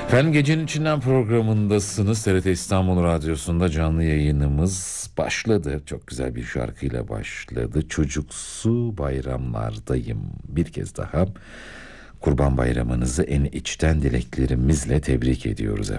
Efendim, Gecenin İçinden programındasınız. TRT İstanbul Radyosu'nda canlı yayınımız başladı. Çok güzel bir şarkıyla başladı. Çocuksu bayramlardayım. Bir kez daha Kurban Bayramınızı en içten dileklerimizle tebrik ediyoruz efendim.